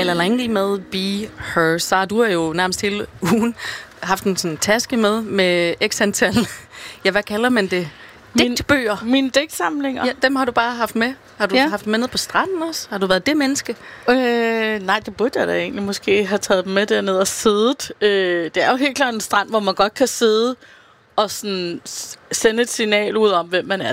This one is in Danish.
taler længe med Be Her. Så du har jo nærmest hele ugen haft en sådan taske med x antal, ja, hvad kalder man det? Digtbøger. Mine digtsamlinger. Ja, dem har du bare haft med. Har du haft dem med ned på stranden også? Har du været det menneske? Nej, det burde jeg da egentlig måske have taget dem med dernede og siddet. Det er jo helt klart en strand, hvor man godt kan sidde og sådan sende et signal ud om, hvem man er.